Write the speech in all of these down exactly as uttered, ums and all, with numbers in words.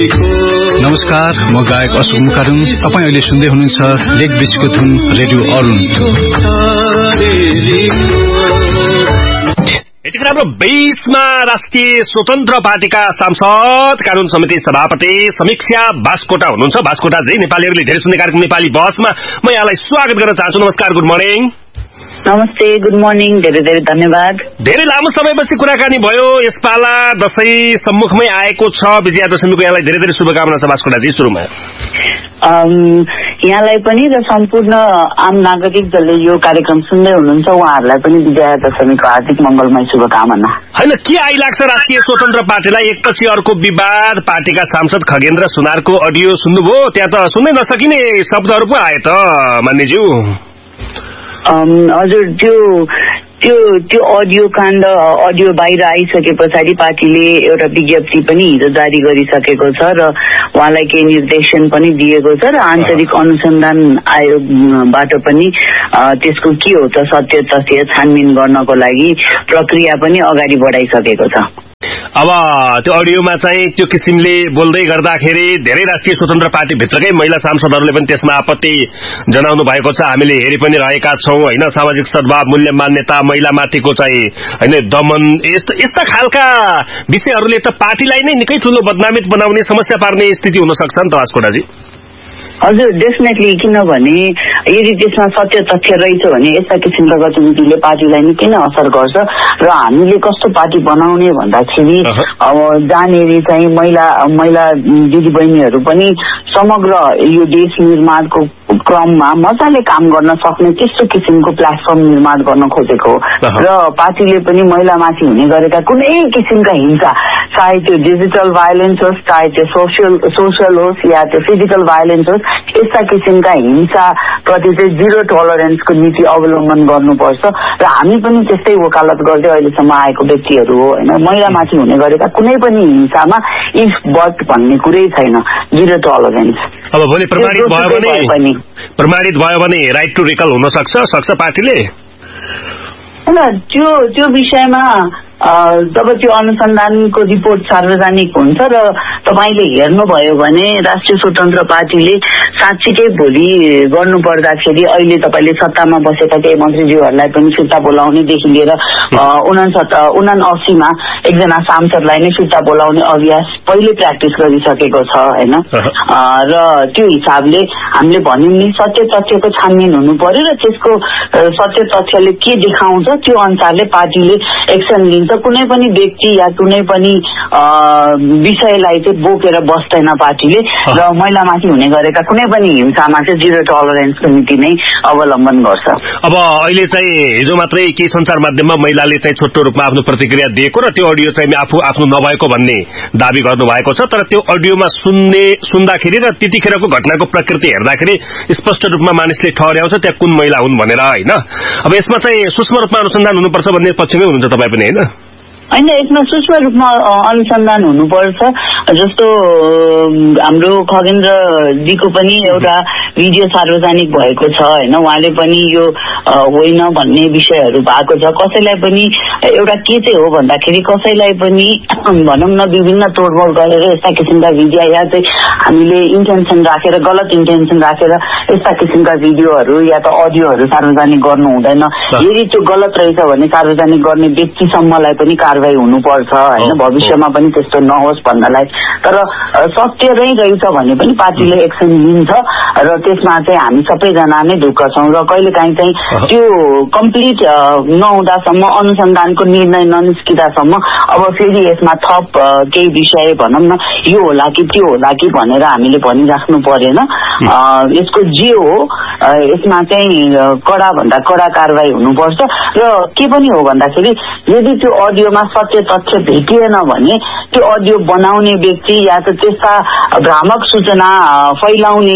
नमस्कार, म गायक अशोक मुकारुङ। तपाईं अहिले सुन्दै हुनुहुन्छ लेक बीचको धुन रेडियो अरुण। यतिखेर हाम्रो बीचमा राष्ट्रिय स्वतन्त्र पार्टीका सांसद कानून समिति सभापति समीक्षा बास्कोटा हुनुहुन्छ। बास्कोटाजी, नेपालीहरूले धेरै सुन्ने कार्यक्रम नेपाली बसमा म यहाँलाई स्वागत गर्न चाहन्छु। नमस्कार, गुड मर्निङ। नमस्ते, गुड मर्निङ। धेरै धेरै धन्यवाद। धेरै लामो समयपछि कुराकानी भयो। यसपाला दशैं सम्मुखमै आएको छ। विजयादशमीको यहाँलाई धेरै धेरै शुभकामना छ बास्कोटाजी। सुरुमा यहाँलाई पनि र सम्पूर्ण आम नागरिक जसले यो कार्यक्रम सुन्दै हुनुहुन्छ उहाँहरूलाई पनि विजयादशमीको हार्दिक मङ्गलमय शुभकामना। होइन, के आइलाग्छ राष्ट्रिय स्वतन्त्र पार्टीलाई? एकपछि अर्को विवाद, पार्टीका सांसद खगेन्द्र सुनारको अडियो सुन्नुभयो? त्यहाँ त सुन्नै नसकिने शब्दहरू पो आए त मान्यज्यू। हजुर, त्यो त्यो त्यो अडियो काण्ड अडियो बाहिर आइसके पछाडि पार्टीले एउटा विज्ञप्ति पनि हिजो जारी गरिसकेको छ र उहाँलाई केही निर्देशन पनि दिएको छ र आन्तरिक अनुसन्धान आयोगबाट पनि त्यसको के हो त सत्य तथ्य छानबिन गर्नको लागि प्रक्रिया पनि अगाडि बढाइसकेको छ। अब त्यो अडियोमा चाहिँ त्यो किसिमले बोल्दै गर्दाखेरि धेरै राष्ट्रिय स्वतन्त्र पार्टी भित्रकै महिला सांसदहरूले पनि त्यसमा आपत्ति जनाउनु भएको छ। हामीले हेरि पनि रहेका छौं होइन, सामाजिक सद्भाव, मूल्य मान्यता, महिलामाथिको चाहिँ होइन दमन, यस्ता यस्ता खालका विषयहरूले त पार्टीलाई नै निकै ठूलो बदनामित बनाउने, समस्या पार्ने स्थिति हुन सक्छ नि त बास्कोटाजी। हजुर, डेफिनेटली। किनभने यदि त्यसमा सत्य तथ्य रहेछ भने यस्ता किसिमका गतिविधिले पार्टीलाई निकै नै असर गर्छ र हामीले कस्तो पार्टी बनाउने भन्दाखेरि अब जहाँनिर चाहिँ महिला महिला दिदीबहिनीहरू पनि समग्र यो देश निर्माणको क्रममा मजाले काम गर्न सक्ने त्यस्तो किसिमको प्लेटफर्म निर्माण गर्न खोजेको र पार्टीले पनि महिलामाथि हुने गरेका कुनै किसिमका हिंसा, चाहे त्यो डिजिटल भाइलेन्स होस्, चाहे त्यो सोसियल सोसियल होस् या त्यो फिजिकल भाइलेन्स होस्, यस्ता किसिमका हिंसा प्रति चाहिँ जिरो टलरेन्सको नीति अवलम्बन गर्नुपर्छ र हामी पनि त्यस्तै वकालत गर्दै अहिलेसम्म आएको व्यक्तिहरू हो होइन। महिलामाथि हुने गरेका कुनै पनि हिंसामा इफ बट भन्ने कुरै छैन, जिरो टलरेन्स। अब भोलि प्रमाणित भयो भने प्रमाणित भयो भने राइट टु रिकल हुन सक्छ सक्छ पार्टीले। त्यो त्यो विषयमा जब त्यो अनुसन्धानको रिपोर्ट सार्वजनिक हुन्छ र तपाईले हेर्नुभयो भने राष्ट्रिय स्वतन्त्र पार्टीले साँच्चीकै भोलि गर्नु पर्दाखेरि अहिले तपाईले सत्तामा बसेका केही मन्त्रीज्यूहरूलाई पनि फिर्ता बोलाउनेदेखि लिएर उनासत्तर उनासीमा एकजना सांसदलाई नै फिर्ता बोलाउने अभ्यास पहिले प्र्याक्टिस गरिसकेको छ होइन। र त्यो हिसाबले हामीले भन्यौं नि सत्य तथ्यको छानबिन हुनु पर्यो र त्यसको सत्य तथ्यले के देखाउँछ त्यो अनुसारले पार्टीले एक्सन लिन्छ। कुनै पनि व्यक्ति या कुनै पनि विषयलाई चाहिँ बोकेर बस्दैन पार्टीले र महिलामाथि हुने गरेका कुनै पनि हिंसामा चाहिँ जिरो टलरेन्सको नीति नै अवलम्बन गर्छ। अब अहिले चाहिँ हिजो मात्रै केही सञ्चार माध्यममा महिलाले चाहिँ छोटो रूपमा आफ्नो प्रतिक्रिया दिएको र त्यो अडियो चाहिँ आफू आफ्नो नभएको भन्ने दाबी गर्नु भएको छ। तर त्यो अडियोमा सुन्ने सुन्दाखेरि र त्यतिखेरको घटनाको प्रकृति हेर्दाखेरि स्पष्ट रूपमा मानिसले ठहर्याउँछ त्यहाँ कुन महिला हुन् भनेर होइन। अब यसमा चाहिँ सूक्ष्म रूपमा अनुसन्धान हुनुपर्छ भन्ने पक्षमै हुनुहुन्छ तपाईँ पनि होइन? होइन, यसमा सूक्ष्म रूपमा अनुसन्धान हुनुपर्छ। जस्तो हाम्रो खगेन्द्रजीको पनि एउटा भिडियो सार्वजनिक भएको छ होइन, उहाँले पनि यो होइन भन्ने विषयहरू भएको छ। कसैलाई पनि एउटा के चाहिँ हो भन्दाखेरि कसैलाई पनि भनौँ न विभिन्न तोडमोड गरेर यस्ता किसिमका भिडियो या चाहिँ हामीले इन्टेन्सन राखेर गलत इन्टेन्सन राखेर यस्ता किसिमका भिडियोहरू या त अडियोहरू सार्वजनिक गर्नु हुँदैन। यदि त्यो गलत रहेछ भने सार्वजनिक गर्ने व्यक्तिसम्मलाई पनि कारबाही हुनुपर्छ होइन, भविष्यमा पनि त्यस्तो नहोस् भन्नलाई। तर सत्य नै रहेछ भने पनि पार्टीले एक्सन लिन्छ र त्यसमा चाहिँ हामी सबैजना नै ढुक्क छौँ र कहिलेकाहीँ चाहिँ त्यो कम्प्लिट नहुँदासम्म, अनुसन्धानको निर्णय ननिस्किँदासम्म अब फेरि यसमा थप केही विषय भनौँ न यो होला कि त्यो होला कि भनेर हामीले भनिराख्नु परेन। यसको जे हो यसमा चाहिँ कडा भन्दा कडा कारवाही हुनुपर्छ र के पनि हो भन्दाखेरि यदि त्यो अडियोमा सत्य तथ्य भेटिएन भने त्यो अडियो बनाउने व्यक्ति या त त्यस्ता भ्रामक सूचना फैलाउने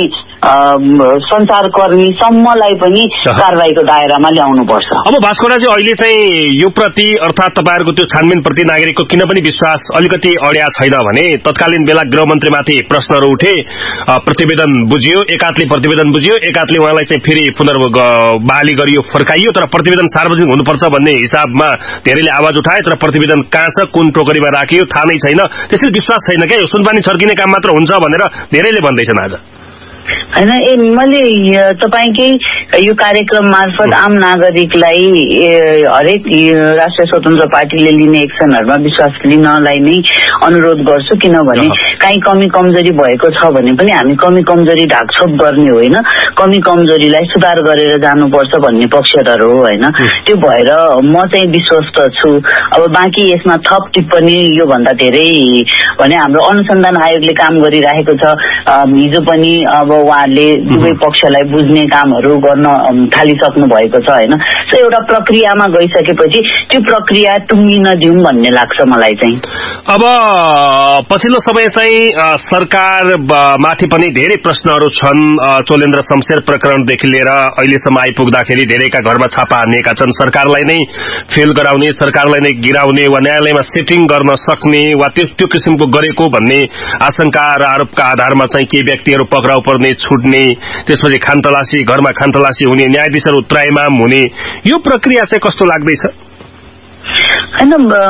सञ्चारकर्मी सम्मलाई पनि कारबाहीको दायरामा ल्याउनुपर्छ। अब भास्करजी अहिले चाहिँ यो प्रति अर्थात् तपाईहरुको त्यो छानबिन प्रति नागरिकको किन पनि विश्वास अलिकति अड्या छैन भने तत्कालीन बेला गृहमन्त्रीमाथि प्रश्नहरू उठे, प्रतिवेदन बुझियो, एकातले प्रतिवेदन बुझियो, एकातले उहाँलाई चाहिँ फेरि पुनर्बहाली गरियो, फर्काइयो, तर प्रतिवेदन सार्वजनिक हुनुपर्छ भन्ने हिसाबमा धेरैले आवाज उठाए, तर प्रतिवेदन कहाँ छ, कुन टोकरीमा राखियो थाहा नै छैन। त्यसैले विश्वास छैन क्या, यो सुनपानी छर्किने काम मात्र हुन्छ भनेर धेरैले भन्दैछन् आज। हैन, ए मैले तपाईकै यो कार्यक्रम मार्फत आम नागरिकलाई हरेक राष्ट्रिय स्वतन्त्र पार्टीले लिने एक्सनहरुमा विश्वास लिनलाई नै अनुरोध गर्छु, किनभने काहीँ कमी कमजोरी भएको छ भने पनि हामी कमी कमजोरी ढाकछोप गर्ने होइन, कमी कमजोरीलाई सुधार गरेर जानुपर्छ भन्ने पक्षधर हो हैन। त्यो भएर म चाहिँ विश्वस्त छु। अब बाँकी यसमा थप टिप्पणी यो भन्दा धेरै भने हाम्रो अनुसन्धान आयोगले काम गरिरहेको छ। हिजो पनि अब उहाँहरूले दुवै पक्षलाई बुझ्ने कामहरू गर्न थालिसक्नु भएको छ हैन। सो एउटा प्रक्रियामा गइसकेपछि त्यो प्रक्रिया टुङ्गिन दिउँ भन्ने लाग्छ मलाई चाहिँ। अब पछिल्लो समय चाहिँ सरकार माथि पनि धेरै प्रश्नहरू छन्। चोलेन्द्र शमशेर प्रकरणदेखि लिएर अहिलेसम्म आइपुग्दाखेरि धेरैका घरमा छापा हानिएका छन्। सरकारलाई नै फेल गराउने, सरकारलाई नै गिराउने वा न्यायालयमा सेटिङ गर्न सक्ने वा त्यो त्यो किसिमको गरेको भन्ने आशंका र आरोपका आधारमा चाहिँ केही व्यक्तिहरू पक्राउ पर्ने, छुट्ने, त्यसपछि खानतलासी, घरमा खानतलासी हुने, न्यायाधीशहरू त्राइमाम हुने, यो प्रक्रिया चाहिँ कस्तो लाग्दैछ? हैन,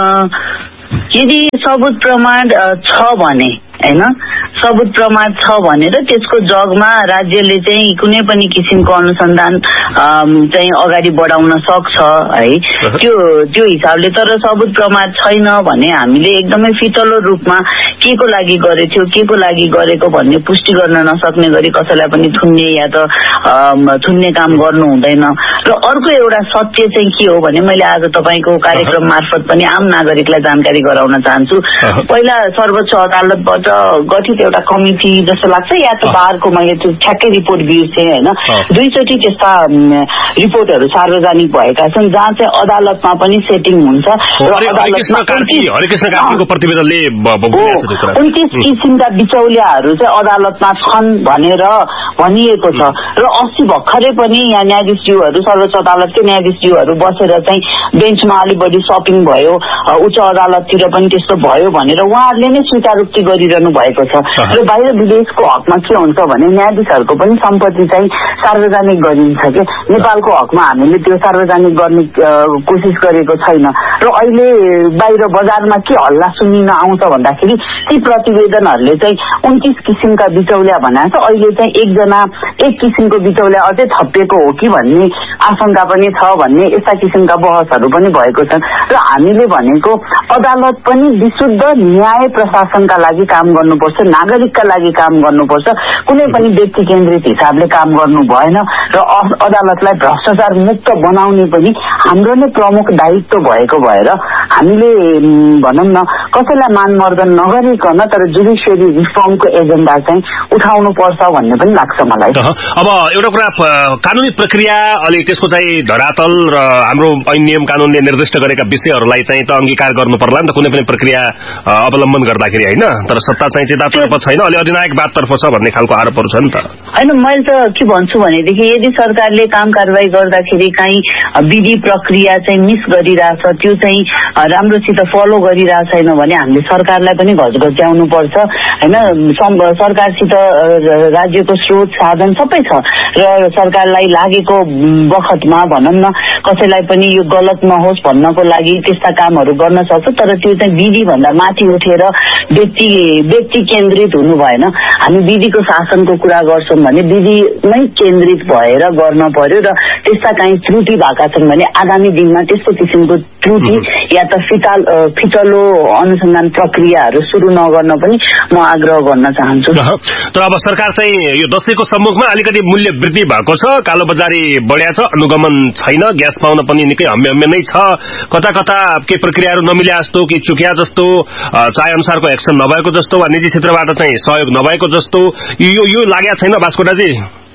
यदि सबुत प्रमाण छ भने हैन, सबुत प्रमाण छ भने र त्यसको जगमा राज्यले चाहिँ कुनै पनि किसिमको अनुसन्धान चाहिँ अगाडि बढाउन सक्छ है, त्यो त्यो हिसाबले। तर सबुत प्रमाण छैन भने हामीले एकदमै फितलो रूपमा के को लागि गरेथ्यो, के को लागि गरेको भन्ने पुष्टि गर्न नसक्ने गरी कसैलाई पनि थुन्ने या त थुन्ने काम गर्नु हुँदैन। र अर्को एउटा सत्य चाहिँ के हो भने मैले आज तपाईको कार्यक्रम मार्फत पनि आम नागरिकलाई जानकारी गराउन चाहन्छु। पहिला सर्वोच्च अदालतबाट गठित एउटा कमिटी जस्तो लाग्छ, या त बारको मैले त्यो ठ्याक्कै रिपोर्ट बिर्सेँ हैन, दुईचोटि त्यस्ता रिपोर्टहरू सार्वजनिक भएका छन् जहाँ चाहिँ अदालतमा पनि सेटिङ हुन्छ र उन्तीस किसिमका बिचौलियाहरू चाहिँ अदालतमा छन् भनेर भनिएको छ। र अस्ति भर्खरै पनि यहाँ न्यायाधीशज्यूहरू, सर्वोच्च अदालतकै न्यायाधीशज्यूहरू बसेर चाहिँ बेन्चमा अलि बढी सपिङ भयो, उच्च अदालततिर पनि त्यस्तो भयो भनेर उहाँहरूले नै स्वीकारोक्ति गरिरहनु भएको छ। र बाहिर विदेशको हकमा के हुन्छ भने न्यायाधीशहरूको पनि सम्पत्ति चाहिँ सार्वजनिक गरिन्छ के, नेपालको हकमा हामीले त्यो सार्वजनिक गर्ने कोसिस गरेको छैन। र अहिले बाहिर बजारमा के हल्ला सुनिन आउँछ भन्दाखेरि ती प्रतिवेदनहरूले चाहिँ उन्तीस किसिमका बिचौलिया भनेको छ, अहिले चाहिँ एकजना एक किसिमको बिचौलिया अझै थपिएको हो कि भन्ने आशंका पनि छ भन्ने यस्ता किसिमका बहसहरू पनि भएको छन्। र हामीले भनेको अदालत पनि विशुद्ध न्याय प्रशासनका लागि काम गर्नुपर्छ, नागरिकका लागि काम गर्नुपर्छ, कुनै पनि व्यक्ति केन्द्रित हिसाबले काम गर्नु भएन। र अदालतलाई भ्रष्टाचार मुक्त बनाउने पनि हाम्रो नै प्रमुख दायित्व भएको भएर हामीले भनौँ न कसैलाई मानमर्दन नगरिकन तर जुडिसियरी रिफर्मको एजेन्डा चाहिँ उठाउनु पर्छ भन्ने पनि लाग्छ मलाई। अब एउटा कुरा, कानुनी प्रक्रिया अलि त्यसको चाहिँ धरातल र हाम्रो ऐन नियम कानूनले निर्दिष्ट गरेका विषयहरूलाई चाहिँ त अंगीकार गर्नु पर्ला नि त कुनै पनि प्रक्रिया अवलम्बन गर्दाखेरि हैन, तर सत्ता चाहिँ त्यतातर्फ छैन, अलि अधिनायकवादतर्फ छ भन्ने खालको आरोपहरू छ नि त। हैन, मैले त के भन्छु भनेदेखि यदि सरकारले काम कारबाही गर्दाखेरि काहीँ विधि प्रक्रिया चाहिँ मिस गरिरहेछ, त्यो चाहिँ राम्रोसित फलो गरिरहेको छैन भने हामीले सरकारलाई पनि घचघच्याउनु पर्छ हैन। सरकारसित राज्यको स्रोत साधन सबै छ र सरकारलाई लागेको बखतमा भनौँ न कसैलाई पनि यो गलत नहोस् भन्नको लागि त्यस्ता कामहरू गर्न सक्छ, तर त्यो चाहिँ विधि भन्दा माथि उठेर व्यक्ति व्यक्ति केन्द्रित हुनु भएन। हामी विधिको शासनको कुरा गर्छौँ भने विधिमै केन्द्रित भएर गर्न पर्यो र त्यस्ता काहीँ त्रुटि भएका छन् भने आगामी दिनमा त्यस्तो किसिमको त्रुटि या त फिताल फितलो अनुसन्धान प्रक्रियाहरू सुरु नगर्न पनि म आग्रह गर्न चाहन्छु। तर अब सरकार चाहिँ यो दशैंको सम्मुखमा अलिकति मूल्य वृद्धि भएको छ, कालोबजारी बढ्या छ, अनुगमन छैन, ग्यास पाउन पनि निकै हम्मे हम्मे नै छ, कता कता के प्रक्रियाहरू नमिल्या जस्तो कि चुक्या जस्तो, चाहे अनुसारको एक्सन नभएको जस्तो वा निजी क्षेत्रबाट चाहिँ सहयोग नभएको जस्तो यो यो लाग्या छैन भास्कोटाजी?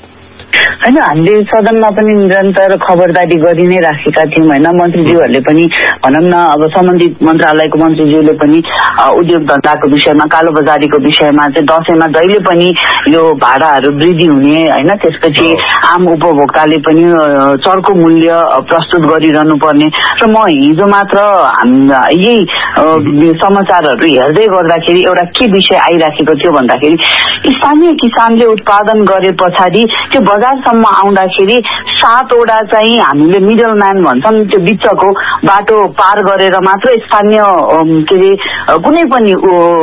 होइन, हामीले सदनमा पनि निरन्तर खबरदारी गरि नै राखेका थियौँ होइन। मन्त्रीज्यूहरूले पनि भनौँ न, अब सम्बन्धित मन्त्रालयको मन्त्रीज्यूले पनि उद्योग धन्दाको विषयमा, कालोबजारीको विषयमा चाहिँ दसैँमा जहिले पनि यो भाडाहरू वृद्धि हुने होइन, त्यसपछि आम उपभोक्ताले पनि चर्को मूल्य प्रस्तुत गरिरहनु पर्ने। र म हिजो मात्र यही समाचारहरू हेर्दै गर्दाखेरि एउटा के विषय आइराखेको थियो भन्दाखेरि, स्थानीय किसानले उत्पादन गरे पछाडि त्यो बजारसम्म आउँदाखेरि सातवटा चाहिँ हामीले मिडल म्यान भन्छौँ, त्यो बिचको बाटो पार गरेर मात्र स्थानीय के अरे कुनै पनि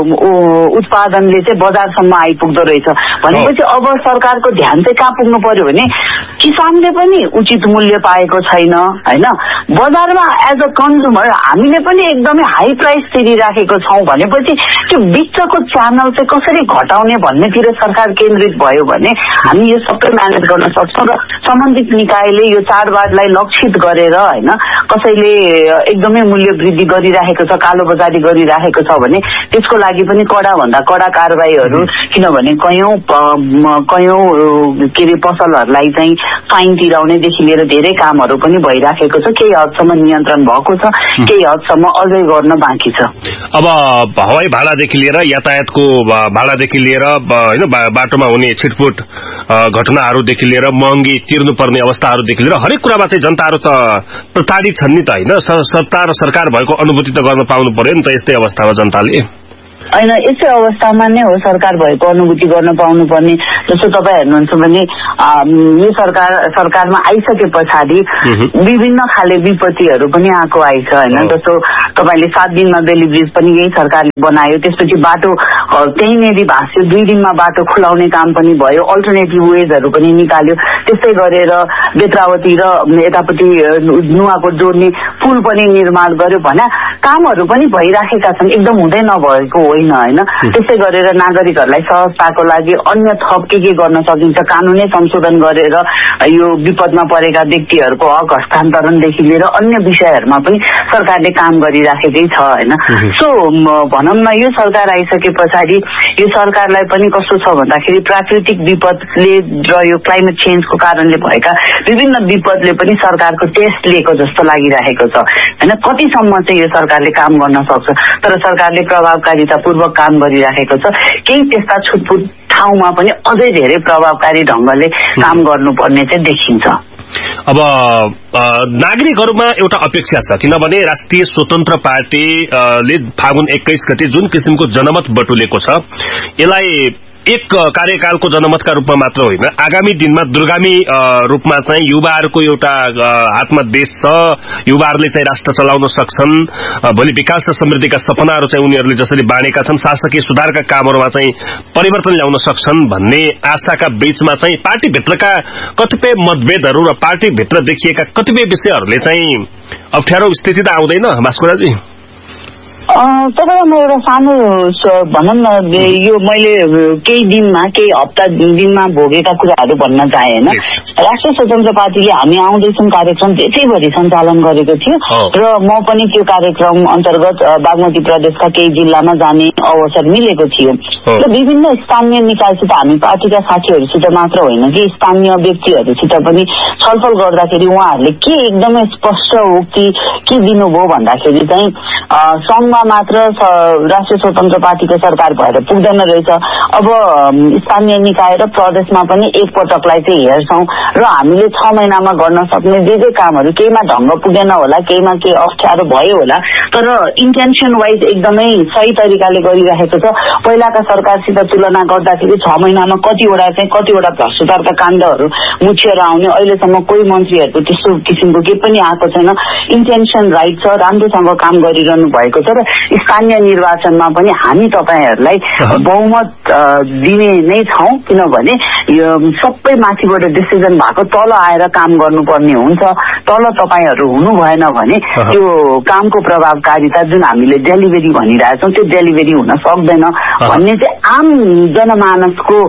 उत्पादनले चाहिँ बजारसम्म आइपुग्दो रहेछ भनेपछि अब सरकारको ध्यान चाहिँ कहाँ पुग्नु पर्यो भने किसानले पनि उचित मूल्य पाएको छैन होइन। बजारमा एज अ कन्ज्युमर हामीले पनि एकदमै हाई प्राइस तिरिराखेको छौँ भनेपछि त्यो बिचको च्यानल चाहिँ कसरी घटाउने भन्नेतिर सरकार केन्द्रित भयो भने हामी यो सबै म्यानेज गर्न सक्छौँ। र सम्बन्धित निकायले यो चाडबाडलाई लक्षित गरेर होइन, कसैले एकदमै मूल्य वृद्धि गरिराखेको छ, कालोबजारी गरिराखेको छ भने त्यसको लागि पनि कडा भन्दा कडा कारबाहीहरू, किनभने कयौं कयौं के अरे पसलहरूलाई चाहिँ फाइन तिराउनेदेखि लिएर धेरै कामहरू पनि भइराखेको छ। केही हदसम्म नियन्त्रण भएको छ, केही हदसम्म अझै गर्न बाँकी छ। अब हवाई भाडादेखि लिएर यातायातको भाडादेखि लिएर होइन, बाटोमा हुने छिटपुट घटनाहरूदेखि लिएर महँगी तिर्नुपर्ने अवस्थाहरूदेखि लिएर हरेक कुरामा चाहिँ जनताहरू त प्रताडित छन् नि त होइन। सत्ता र सरकार भएको अनुभूति त गर्न पाउनु पर्यो नि त यस्तै अवस्थामा जनताले। होइन, यस्तै अवस्थामा नै हो सरकार भएको अनुभूति गर्न पाउनुपर्ने। जस्तो तपाईँ हेर्नुहुन्छ भने यो सरकार सरकारमा आइसके पछाडि विभिन्न खाले विपत्तिहरू पनि आएको आइछ होइन। जस्तो तपाईँले सात दिनमा डेलिभरिज पनि यही सरकारले बनायो, त्यसपछि बाटो त्यहीँनेरि भाँच्यो, दुई दिनमा बाटो खुलाउने काम पनि भयो, अल्टरनेटिभ वेजहरू पनि निकाल्यो। त्यस्तै गरेर बेत्रावती र यतापट्टि नुवाकोट जोड्ने पुल पनि निर्माण गर्यो भने कामहरू पनि भइराखेका छन्, एकदम हुँदै नभएको होइन होइन। त्यसै गरेर नागरिकहरूलाई सहजताको लागि अन्य थप के के गर्न सकिन्छ, कानुनै संशोधन गरेर यो विपदमा परेका व्यक्तिहरूको हक हस्तान्तरणदेखि लिएर अन्य विषयहरूमा पनि सरकारले काम गरिराखेकै छ होइन। सो भनौँ न, यो सरकार आइसके पछाडि यो सरकारलाई पनि कस्तो छ भन्दाखेरि प्राकृतिक विपदले र यो क्लाइमेट चेन्जको कारणले भएका विभिन्न विपदले पनि सरकारको टेस्ट लिएको जस्तो लागिरहेको छ होइन। कतिसम्म चाहिँ यो सरकारले काम गर्न सक्छ, तर सरकारले प्रभावकारितापूर्वक काम गरिराखेको छ। केही त्यस्ता छुटपुट ठाउँमा पनि अझै धेरै प्रभावकारी ढङ्गले काम गर्नुपर्ने चाहिँ देखिन्छ। अब नागरिकहरूमा एउटा अपेक्षा छ, किनभने राष्ट्रिय स्वतन्त्र पार्टीले फागुन एक्काइस गते जुन किसिमको जनमत बटुलेको छ, यसलाई एक कार्यकालको जनमतका रूपमा मात्र होइन, आगामी दिनमा दूरगामी रूपमा चाहिँ युवाहरूको एउटा हातमा देश छ, युवाहरूले चाहिँ राष्ट्र चलाउन सक्छन्, भोलि विकास र समृद्धिका सपनाहरू चाहिँ उनीहरूले जसरी बाँडेका छन्, शासकीय सुधारका कामहरूमा चाहिँ परिवर्तन ल्याउन सक्छन् भन्ने आशाका बीचमा चाहिँ पार्टीभित्रका कतिपय मतभेदहरू र पार्टीभित्र देखिएका कतिपय विषयहरूले चाहिँ अप्ठ्यारो स्थिति त आउँदैन भास्करजी? तपाईँलाई म एउटा सानो भनौँ न, यो मैले केही दिनमा केही हप्ता दिनमा भोगेका कुराहरू भन्न चाहे होइन। राष्ट्रिय स्वतन्त्र पार्टीले हामी आउँदैछौँ कार्यक्रम धेरैभरि सञ्चालन गरेको थियो र म पनि त्यो कार्यक्रम अन्तर्गत बागमती प्रदेशका केही जिल्लामा जाने अवसर मिलेको थियो र विभिन्न स्थानीय निकायसित हामी पार्टीका साथीहरूसित मात्र होइन कि स्थानीय व्यक्तिहरूसित पनि छलफल गर्दाखेरि उहाँहरूले के एकदमै स्पष्ट उक्ति के दिनुभयो भन्दाखेरि चाहिँ सङ्घमा मात्र राष्ट्रिय स्वतन्त्र पार्टीको सरकार भएर पुग्दैन रहेछ, अब स्थानीय निकाय र प्रदेशमा पनि एकपटकलाई चाहिँ हेर्छौँ र हामीले छ महिनामा गर्न सक्ने जे जे कामहरू केहीमा ढङ्ग पुगेन होला, केहीमा केही अप्ठ्यारो भयो होला, तर इन्टेन्सन वाइज एकदमै सही तरिकाले गरिरहेको छ। पहिलाका सरकारसित तुलना गर्दाखेरि छ महिनामा कतिवटा चाहिँ कतिवटा भ्रष्टाचारका काण्डहरू मुछिएर आउने, अहिलेसम्म कोही मन्त्रीहरूको त्यस्तो किसिमको केही पनि आएको छैन। इन्टेन्सन राइट छ, राम्रोसँग काम गरिरहनु भएको छ र स्थानीय निर्वाचनमा पनि हामी तपाईँहरूलाई बहुमत दिने नै छौँ, किनभने यो सबै माथिबाट डिसिजन भएको तल आएर काम गर्नुपर्ने हुन्छ। तल तपाईँहरू हुनु भएन भने त्यो कामको प्रभावकारिता जुन हामीले डेलिभरी भनिरहेछौँ त्यो डेलिभरी हुन सक्दैन भन्ने चाहिँ आम जनमानसको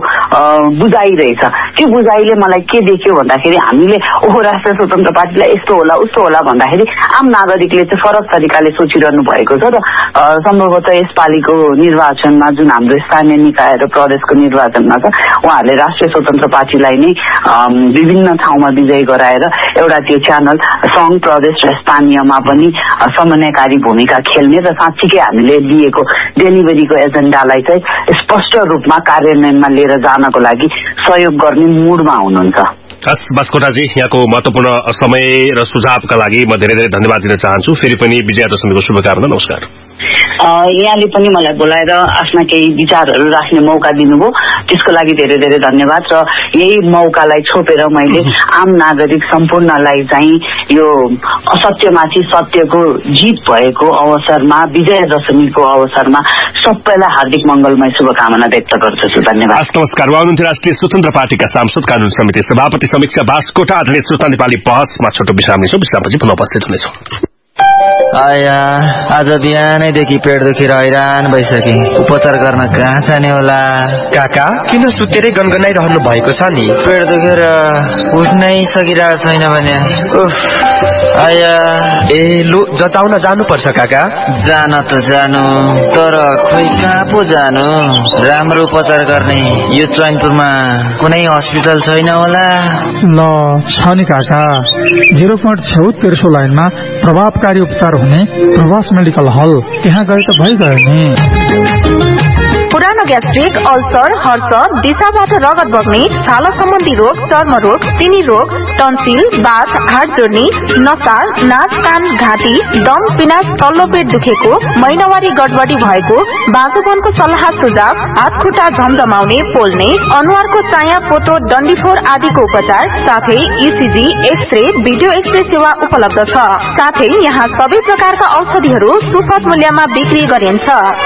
बुझाइ रहेछ। त्यो बुझाइले मलाई के देख्यो भन्दाखेरि हामीले ओहो राष्ट्रिय स्वतन्त्र पार्टीलाई यस्तो होला उस्तो होला भन्दाखेरि आम नागरिकले चाहिँ फरक तरिकाले सोचिरहनु भएको छ र सम्भवतः यसपालिको निर्वाचनमा जुन हाम्रो स्थानीय निकाय र प्रदेशको निर्वाचनमा छ उहाँहरूले राष्ट्रिय स्वतन्त्र पार्टीलाई नै विभिन्न ठाउँमा विजय गराएर एउटा त्यो च्यानल सङ्घ प्रदेश र स्थानीयमा पनि समन्वयकारी भूमिका खेल्ने र साँच्चीकै हामीले दिएको डेलिभरीको एजेन्डालाई चाहिँ स्पष्ट रूपमा कार्यान्वयनमा लिएर जानको लागि सहयोग गर्ने मुडमा हुनुहुन्छ। हस् बास्कोटाजी, यहाँको महत्वपूर्ण समय र सुझावका लागि म धेरै धेरै धन्यवाद दिन चाहन्छु। फेरि पनि विजयादशमीको शुभकामना। नमस्कार। यहाँले पनि मलाई बोलाएर आफ्ना केही विचारहरू राख्ने मौका दिनुभयो, त्यसको लागि धेरै धेरै धन्यवाद। र यही मौकालाई छोपेर मैले आम नागरिक सम्पूर्णलाई चाहिँ यो असत्यमाथि सत्यको जित भएको अवसरमा, विजयादशमीको अवसरमा सबैलाई हार्दिक मंगलमय शुभकामना व्यक्त गर्दछु। धन्यवाद। नमस्कार। उहाँ हुनुहुन्थ्यो राष्ट्रिय स्वतन्त्र पार्टीका सांसद, कानून समिति सभापति समीक्षा बास्कोटा। आदरणीय श्रोता, नेपाली बहसमा छोटो विश्राम लिन्छौँ। विश्रामपछि पुनः उपस्थित हुनेछौँ। आया आज बिहानैदेखि पेट दुखेर हैरान भइसके, उपचार गर्न कहाँ जाने होला? काका किन सुतेरै गनगनाइरहनु भएको छ नि? पेट दुखेर उठ्नै सकिरहेको छैन भने आया। ए लु जचाउन जानुपर्छ काका। जान त जानु, तर खोइ कहाँ पो जानु? राम्रो उपचार गर्ने यो चैनपुरमा कुनै हस्पिटल छैन होला? ल छ नि काका, जिरो पोइन्ट छेउ तेर्सो लाइनमा प्रभावकारी उपचार हुने प्रवास मेडिकल हल, त्यहाँ गए त भइगयो नि। पुरानो ग्यास्ट्रिक, अल्सर, हर्ष, दिशाबाट रगत बग्ने, छाला सम्बन्धी रोग, चर्म रोग, तिनी रोग, टन्सिल, बाथ, हाड जोड्ने, नसा, नाक, कान, घाँटी, दम, पिनास, तल्लो पेट दुखेको, महिनावारी गडबडी भएको, बाँझोपनको सल्लाह सुझाव, हात खुट्टा झमझमाउने, पोल्ने, अनुहारको चाया, पोतो, डन्डीफोर आदिको उपचार, साथै इसिजी, एक्सरे, भिडियो एक्सरे सेवा उपलब्ध छ। साथै यहाँ सबै प्रकारका औषधिहरू सुपथ मूल्यमा बिक्री गरिन्छ।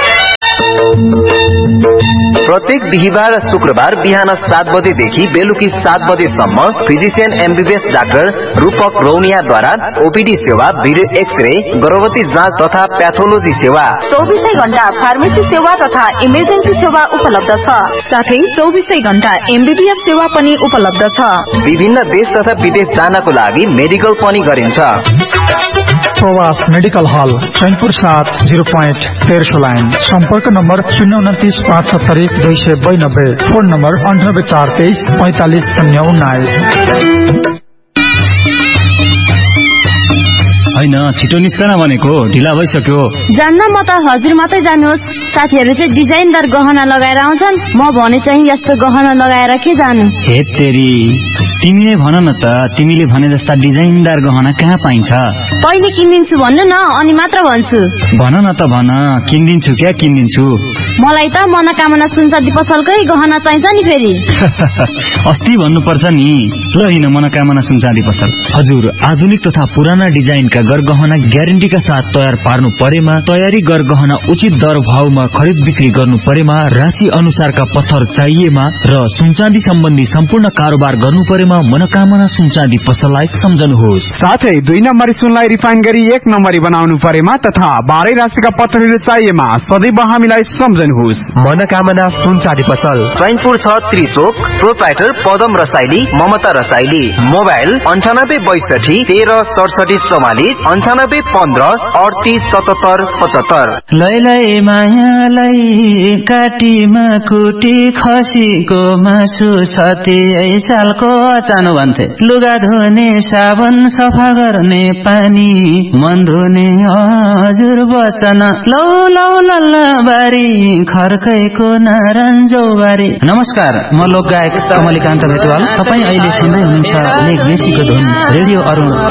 प्रत्येक बिहिबार र शुक्रबार बिहान सात बजेदेखि बेलुकी सात बजेसम्म फिजिशियन एमबीबीएस डाक्टर रूपक रौनियाद्वारा ओपीडी सेवा, भिडियो एक्सरे, गर्भवती जाँच तथा प्याथोलोजी सेवा, चौबिसै घण्टा फार्मेसी सेवा तथा इमर्जेन्सी सेवा उपलब्ध छ। साथै चौबिसै घण्टा एमबीबीएस सेवा पनि उपलब्ध छ। विभिन्न देश तथा विदेश जानको लागि मेडिकल पनि गरिन्छ। प्रवास मेडिकल हल, चैनपुर सात, जिरो पोइन्ट तेर्सो लाइन। सम्पर्क नम्बर शून्य उन्तिस पाँच सत्तरी दुई सय बयानब्बे। फोन नम्बर अन्ठानब्बे चार तेइस पैंतालिस शून्य उन्नाइस। होइन छिटो निस्कन भनेको, ढिला भइसक्यो। जान्न म त हजुर मात्रै जानुहोस्। साथीहरू चाहिँ डिजाइनदार गहना लगाएर आउँछन्, म भने चाहिँ यस्तो गहना लगाएर के जानु? हे तेरी, तिमीले भन न त, तिमीले भने जस्ता डिजाइनदार गहना कहाँ पाइन्छ? पहिले किनिदिन्छु भन्नु न, अनि मात्र भन्छु। भन न त भन, किनिदिन्छु क्या किनिदिन्छु। मलाई त मनोकामना सुनचाँदी पसलकै गहना चाहिन्छ नि फेरि। अस्ति भन्नुपर्छ नि। ल हिँड मनोकामना सुनचाँदी पसल। हजुर, आधुनिक तथा पुराना डिजाइनका गरगहना ग्यारेन्टीका साथ तयार पार्नु परेमा, तयारी गरगहना उचित दर भावमा खरिद बिक्री गर्नु परेमा, राशि अनुसारका पत्थर चाहिएमा र सुनचाँदी सम्बन्धी सम्पूर्ण कारोबार गर्नु परेमा मनोकामना सुनचाँदी पसललाई सम्झनुहोस्। साथै दुई नम्बरी सुनलाई रिफाइन गरी एक नम्बरी बनाउनु परेमा तथा बाह्रै राशिका पत्थरहरू चाहिएमा सदैव हामीलाई सम्झनुहोस्। मनोकामना सुनचाँदी पसल, चैनपुर छ त्रिचोक, प्रोप्राइटर पदम रसाइली, ममता रसाइली। मोबाइल अन्ठानब्बे बैसठी तेह्र सडसठी चौवालिस, अन्ठानब्बे पन्ध्र अडतिस सतहत्तर पचहत्तर। लै लै मायालाई काटीमा कुटी खसीको मासु छति सालको अचानो भन्थे, लुगा धुने साबन, सफा गर्ने पानी, मन धुने हजुर वचन, लौ लौ लल्ला बारी, खर्कैको नारायणजौ बारी। नमस्कार, म लोक गायक कमलिकान्त भेटवाल। तपाईँ अहिले सुन्दै हुनुहुन्छ लेख बेसीको धुन रेडियो अरुण